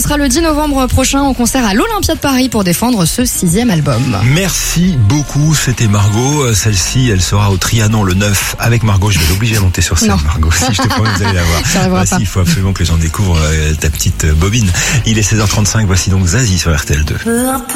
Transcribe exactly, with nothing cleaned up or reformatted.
sera le dix novembre prochain au concert à l'Olympia de Paris pour défendre ce sixième album. Merci beaucoup, c'était Margot. Celle-ci, elle sera au Trianon le neuf avec Margot. Je vais l'obliger à monter sur scène, Non. Margot. Si je te promets, vous allez la voir. J'arriverai Voici, pas. il faut absolument que les gens découvrent euh, ta petite bobine. Il est seize heures trente-cinq, voici donc Zazie sur R T L deux.